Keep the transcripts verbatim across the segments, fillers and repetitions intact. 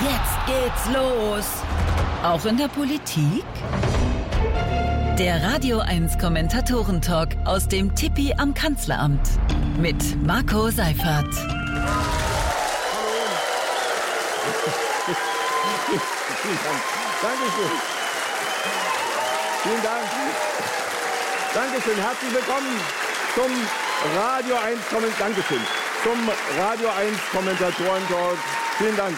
Jetzt geht's los. Auch in der Politik? Der Radio eins Kommentatoren-Talk aus dem Tippi am Kanzleramt mit Marco Seifert. Dankeschön. Vielen Dank. Dankeschön. Herzlich willkommen zum Radio eins Komment- Dankeschön. Zum Radio eins Kommentatoren-Talk. Vielen Dank.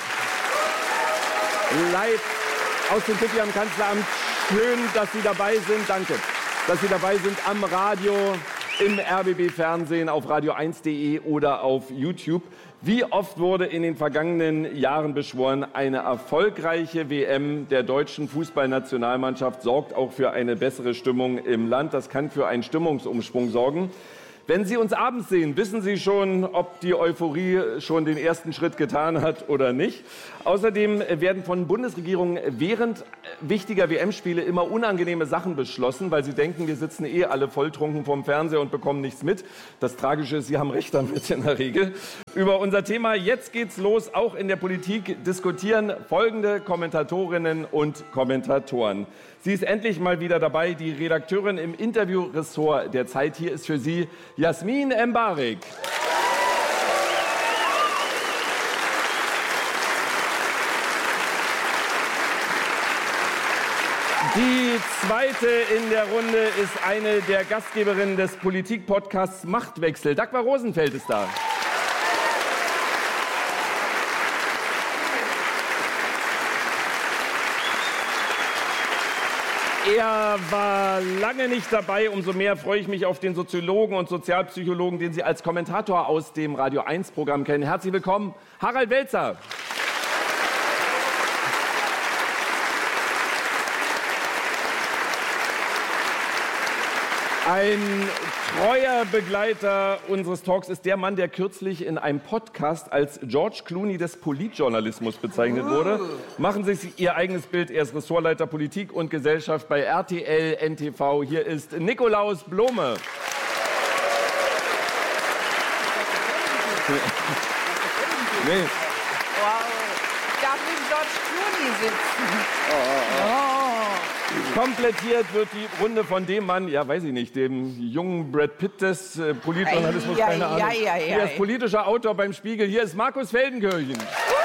Live aus dem Tippi am Kanzleramt. Schön, dass Sie dabei sind. Danke, dass Sie dabei sind am Radio, im R B B-Fernsehen, auf radio eins punkt de oder auf YouTube. Wie oft wurde in den vergangenen Jahren beschworen, eine erfolgreiche W M der deutschen Fußballnationalmannschaft sorgt auch für eine bessere Stimmung im Land. Das kann für einen Stimmungsumschwung sorgen. Wenn Sie uns abends sehen, wissen Sie schon, ob die Euphorie schon den ersten Schritt getan hat oder nicht. Außerdem werden von Bundesregierungen während wichtiger W M-Spiele immer unangenehme Sachen beschlossen, weil sie denken, wir sitzen eh alle volltrunken vorm Fernseher und bekommen nichts mit. Das Tragische ist, Sie haben recht damit in der Regel. Über unser Thema Jetzt geht's los, auch in der Politik, diskutieren folgende Kommentatorinnen und Kommentatoren. Sie ist endlich mal wieder dabei, die Redakteurin im Interviewressort der Zeit. Hier ist für Sie Jasmin Embarek. Die zweite in der Runde ist eine der Gastgeberinnen des Politik-Podcasts Machtwechsel. Dagmar Rosenfeld ist da. Er war lange nicht dabei, umso mehr freue ich mich auf den Soziologen und Sozialpsychologen, den Sie als Kommentator aus dem Radio eins Programm kennen. Herzlich willkommen, Harald Welzer. Ein treuer Begleiter unseres Talks ist der Mann, der kürzlich in einem Podcast als George Clooney des Politjournalismus bezeichnet wurde. Machen Sie sich Ihr eigenes Bild. Er ist Ressortleiter Politik und Gesellschaft bei R T L N T V. Hier ist Nikolaus Blome. Nee. Wow. Ich darf neben George Clooney sitzen. Oh, oh, oh. Komplettiert wird die Runde von dem Mann, ja, weiß ich nicht, dem jungen Brad Pitt des äh, Politjournalismus, ja, keine Ahnung. Ja, ja, ja, Hier ist politischer Autor beim Spiegel. Hier ist Markus Feldenkirchen.